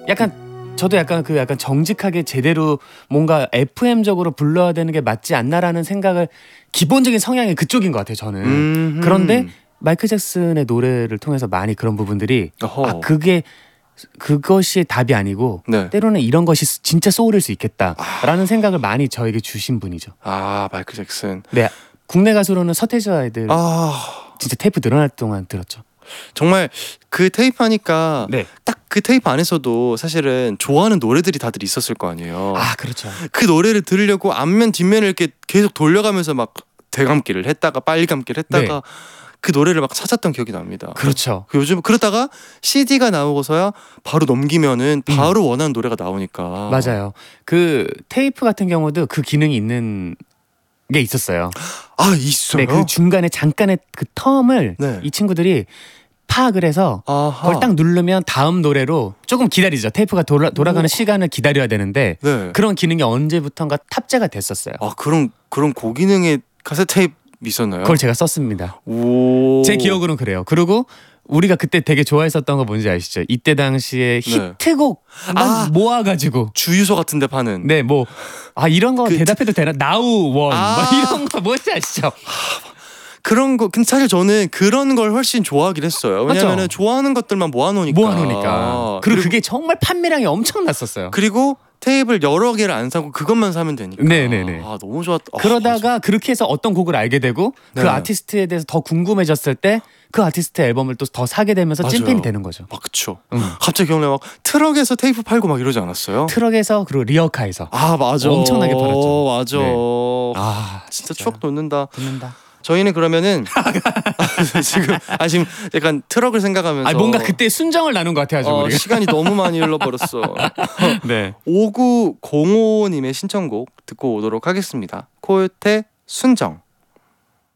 약간 저도 약간 정직하게 제대로 뭔가 FM적으로 불러야 되는 게 맞지 않나라는 생각을 기본적인 성향이 그쪽인 것 같아요. 저는. 그런데 마이클 잭슨의 노래를 통해서 많이 그런 부분들이 그것이 답이 아니고 네. 때로는 이런 것이 진짜 소울일 수 있겠다라는 생각을 많이 저에게 주신 분이죠. 마이클 잭슨. 네, 국내 가수로는 서태지와 아이들 진짜 테이프 늘어날 동안 들었죠. 정말 그 테이프 하니까 네. 딱 그 테이프 안에서도 사실은 좋아하는 노래들이 다들 있었을 거 아니에요. 그렇죠. 그 노래를 들으려고 앞면 뒷면을 이렇게 계속 돌려가면서 막 되감기를 했다가 빨리감기를 했다가 네. 그 노래를 막 찾았던 기억이 납니다. 그렇죠. 요즘 그러다가 CD가 나오고서야 바로 넘기면은 바로 원하는 노래가 나오니까. 맞아요. 그 테이프 같은 경우도 그 기능이 있는 게 있었어요. 있어요? 네, 그 중간에 잠깐의 그 텀을 네. 이 친구들이 파악을 해서 그걸 딱 누르면 다음 노래로 조금 기다리죠. 테이프가 돌아가는 시간을 기다려야 되는데 네. 그런 기능이 언제부턴가 탑재가 됐었어요. 그런 고기능의 카세트 테이프 있었나요? 그걸 제가 썼습니다. 오. 제 기억으로는 그래요. 그리고 우리가 그때 되게 좋아했었던 거 뭔지 아시죠? 이때 당시에 히트곡만 모아가지고 주유소 같은데 파는. 네, 뭐 이런 거 대답해도 되나? 나우 원 막 이런 거 뭔지 아시죠? 그런 거. 근데 사실 저는 그런 걸 훨씬 좋아하긴 했어요. 왜냐면은 좋아하는 것들만 모아놓으니까. 그리고 그게 정말 판매량이 엄청났었어요. 그리고 테이프를 여러 개를 안 사고 그것만 사면 되니까. 네네네. 너무 좋았다. 그러다가 그렇게 해서 어떤 곡을 알게 되고 그 아티스트에 대해서 더 궁금해졌을 때 그 아티스트 앨범을 또 더 사게 되면서 찐팬이 되는 거죠. 그쵸. 갑자기 기억나요. 막 트럭에서 테이프 팔고 막 이러지 않았어요? 트럭에서 그리고 리어카에서. 맞아. 엄청나게 팔았죠. 맞아. 네. 진짜 추억 돋는다. 듣는다. 저희는 그러면은 지금 약간 트럭을 생각하면서 뭔가 그때 순정을 나눈 것 같아요. 우리가. 시간이 너무 많이 흘러버렸어. 네. 5905님의 신청곡 듣고 오도록 하겠습니다. 코요태 순정.